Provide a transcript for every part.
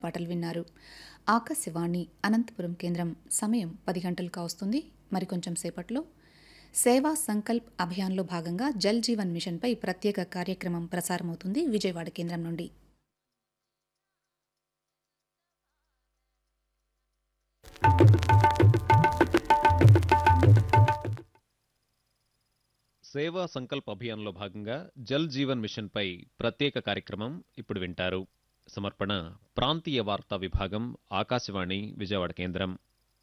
పాటలు విన్నారు. ఆకాశవాణి అనంతపురం కేంద్రం. సమయం 10 గంటలు కావస్తుంది. మరికొంచెం సేపట్లో సేవా సంకల్ప్ అభియాన్లో భాగంగా జల్ జీవన్ మిషన్పై ప్రత్యేక కార్యక్రమం ప్రసారమవుతుంది విజయవాడ కేంద్రం నుండి. సేవా సంకల్ప్ అభియాన్లో భాగంగా జల్ జీవన్ మిషన్పై ప్రత్యేక కార్యక్రమం ఇప్పుడు వింటారు. సమర్పణ ప్రాంతీయ వార్తా విభాగం, ఆకాశవాణి విజయవాడ కేంద్రం.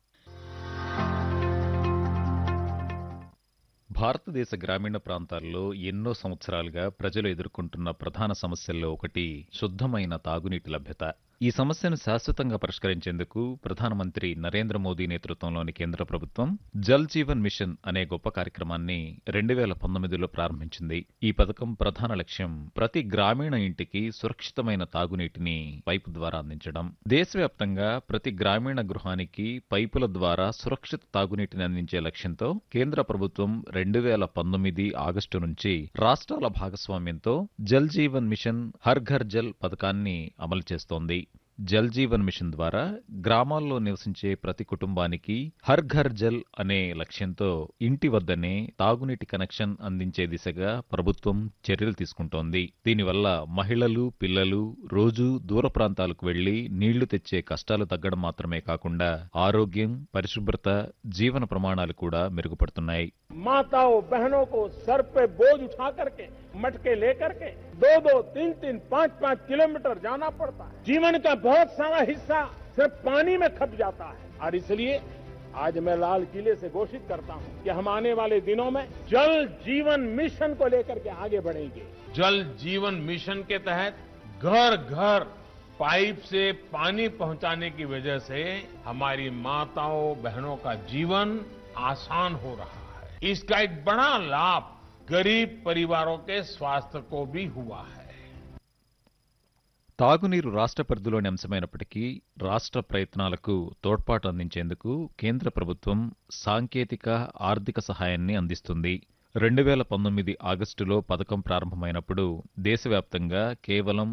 భారతదేశ గ్రామీణ ప్రాంతాల్లో ఎన్నో సంవత్సరాలుగా ప్రజలు ఎదుర్కొంటున్న ప్రధాన సమస్యల్లో ఒకటి శుద్ధమైన తాగునీటి లభ్యత. ఈ సమస్యను శాశ్వతంగా పరిష్కరించేందుకు ప్రధానమంత్రి నరేంద్ర మోదీ నేతృత్వంలోని కేంద్ర ప్రభుత్వం జల్ జీవన్ మిషన్ అనే గొప్ప కార్యక్రమాన్ని 2019లో ప్రారంభించింది. ఈ పథకం ప్రధాన లక్ష్యం ప్రతి గ్రామీణ ఇంటికి సురక్షితమైన తాగునీటిని పైపు ద్వారా అందించడం. దేశవ్యాప్తంగా ప్రతి గ్రామీణ గృహానికి పైపుల ద్వారా సురక్షిత తాగునీటిని అందించే లక్ష్యంతో కేంద్ర ప్రభుత్వం 2019 ఆగస్టు నుంచి రాష్ట్రాల భాగస్వామ్యంతో జల్ జీవన్ మిషన్ హర్ ఘర్ జల్ పథకాన్ని అమలు చేస్తోంది. జల్ జీవన్ మిషన్ ద్వారా గ్రామాల్లో నివసించే ప్రతి కుటుంబానికి హర్ ఘర్ జల్ అనే లక్ష్యంతో ఇంటి వద్దనే తాగునీటి కనెక్షన్ అందించే దిశగా ప్రభుత్వం చర్యలు తీసుకుంటోంది. దీనివల్ల మహిళలు, పిల్లలు రోజూ దూర ప్రాంతాలకు వెళ్లి నీళ్లు తెచ్చే కష్టాలు తగ్గడం మాత్రమే కాకుండా ఆరోగ్యం, పరిశుభ్రత, జీవన ప్రమాణాలు కూడా మెరుగుపడుతున్నాయి. माताओं बहनों को सर पे बोझ उठा करके मटके लेकर के 2-2, 3-3, 5-5 किलोमीटर जाना पड़ता है. जीवन का बहुत सारा हिस्सा सिर्फ पानी में खप जाता है और इसलिए आज मैं लाल किले से घोषित करता हूं कि हम आने वाले दिनों में जल जीवन मिशन को लेकर के आगे बढ़ेंगे. जल जीवन मिशन के तहत घर घर पाइप से पानी पहुंचाने की वजह से हमारी माताओं बहनों का जीवन आसान हो रहा है. इसका एक बड़ा लाभ गरीब परिवारों के स्वास्थ्य को भी हुआ है. తాగునీరు రాష్ట్ర పరిధిలోని అంశమైనప్పటికీ రాష్ట్ర ప్రయత్నాలకు తోడ్పాటు అందించేందుకు కేంద్ర ప్రభుత్వం సాంకేతిక, ఆర్థిక సహాయాన్ని అందిస్తుంది. 2019 ఆగస్టులో పథకం ప్రారంభమైనప్పుడు దేశవ్యాప్తంగా కేవలం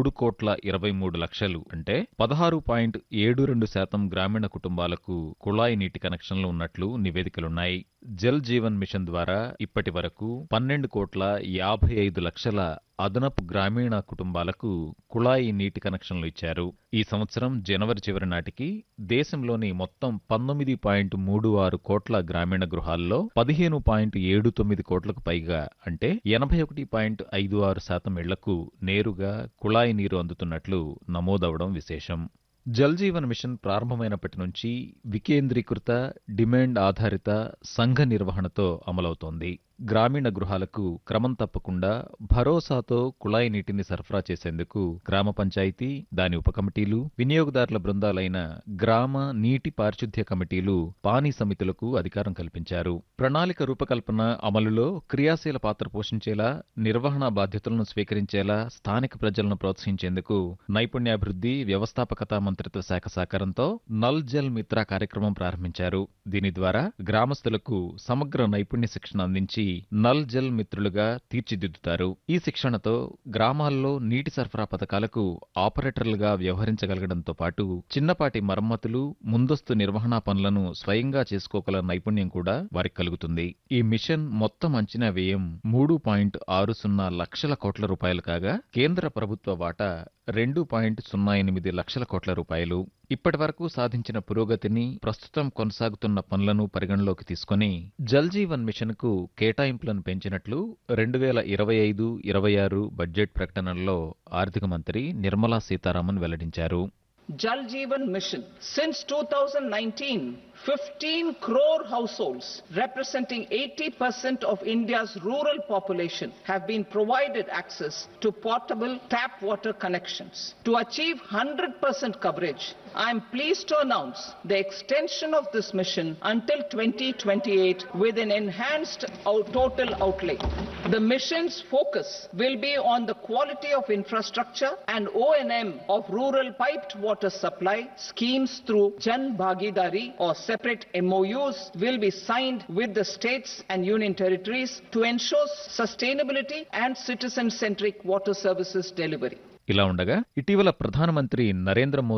3,23,00,000 అంటే 16.72% గ్రామీణ కుటుంబాలకు కుళాయి నీటి కనెక్షన్లు ఉన్నట్లు నివేదికలున్నాయి. జల్ జీవన్ మిషన్ ద్వారా ఇప్పటి వరకు 12,55,00,000 అదనపు గ్రామీణ కుటుంబాలకు కుళాయి నీటి కనెక్షన్లు ఇచ్చారు. ఈ సంవత్సరం జనవరి చివరి నాటికి దేశంలోని మొత్తం 19.36 కోట్ల గ్రామీణ గృహాల్లో 15.79 కోట్లకు పైగా అంటే 81.56% ఇళ్లకు నేరుగా కుళాయి నీరు అందుతున్నట్లు నమోదవడం విశేషం. జల్ జీవన్ మిషన్ ప్రారంభమైనప్పటి నుంచి వికేంద్రీకృత, డిమాండ్ ఆధారిత సంఘ నిర్వహణతో అమలవుతోంది. గ్రామీణ గృహాలకు క్రమం తప్పకుండా భరోసాతో కుళాయి నీటిని సరఫరా చేసేందుకు గ్రామ పంచాయతీ, దాని ఉపకమిటీలు, వినియోగదారుల బృందాలైన గ్రామ నీటి పారిశుద్ధ్య కమిటీలు, పానీ సమితులకు అధికారం కల్పించారు. ప్రణాళిక రూపకల్పన, అమలులో క్రియాశీల పాత్ర పోషించేలా, నిర్వహణ బాధ్యతలను స్వీకరించేలా స్థానిక ప్రజలను ప్రోత్సహించేందుకు నైపుణ్యాభివృద్ధి, వ్యవస్థాపకత మంత్రిత్వ శాఖ సహకారంతో నల్ జల్ మిత్ర కార్యక్రమం ప్రారంభించారు. దీని ద్వారా గ్రామస్తులకు సమగ్ర నైపుణ్య శిక్షణ అందించి నల్ జల్ మిత్రులుగా తీర్చిదిద్దుతారు. ఈ శిక్షణతో గ్రామాల్లో నీటి సరఫరా పథకాలకు ఆపరేటర్లుగా వ్యవహరించగలగడంతో పాటు చిన్నపాటి మరమ్మతులు, ముందస్తు నిర్వహణా పనులను స్వయంగా చేసుకోగల నైపుణ్యం కూడా వారికి కలుగుతుంది. ఈ మిషన్ మొత్తం అంచనా వ్యయం 3.60 లక్షల కోట్ల రూపాయలు కాగా కేంద్ర ప్రభుత్వ వాటా 2.08 లక్షల కోట్ల రూపాయలు. ఇప్పటి వరకు సాధించిన పురోగతిని, ప్రస్తుతం కొనసాగుతున్న పనులను పరిగణలోకి తీసుకుని జల్ జీవన్ మిషన్ కు కేటాయింపులను పెంచినట్లు 2025-26 బడ్జెట్ ప్రకటనలో ఆర్థిక మంత్రి నిర్మలా సీతారామన్ వెల్లడించారు. Jal Jeevan Mission. Since 2019, 15 crore households representing 80% of India's rural population have been provided access to portable tap water connections. To achieve 100% coverage, I am pleased to announce the extension of this mission until 2028 with an enhanced total outlay. The mission's focus will be on the quality of infrastructure and O&M of rural piped water supply schemes through Jan Bhagidari or separate MOUs will be signed with the states and union territories to ensure sustainability and citizen-centric water services delivery. ఇలా ఉండగా ఇటీవల ప్రధానమంత్రి నరేంద్ర మోదీ